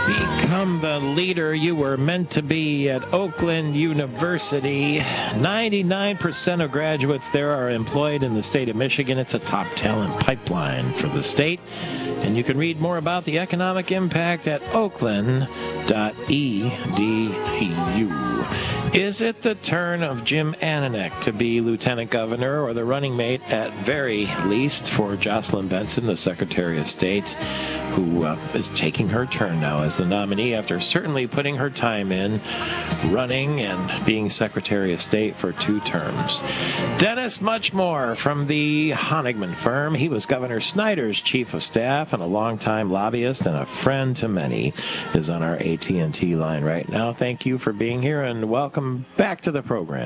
Become the leader you were meant to be at Oakland University. 99% of graduates there are employed in the state of Michigan. It's a top talent pipeline for the state. And you can read more about the economic impact at oakland.edu. Is it the turn of Jim Ananich to be lieutenant governor or the running mate at very least for Jocelyn Benson, the Secretary of State, who is taking her turn now as the nominee after certainly putting her time in running and being Secretary of State for 2 terms? Dennis Muchmore from the Honigman firm. He was Governor Snyder's chief of staff and a longtime lobbyist and a friend to many, is on our AT&T line right now. Thank you for being here and welcome back to the program.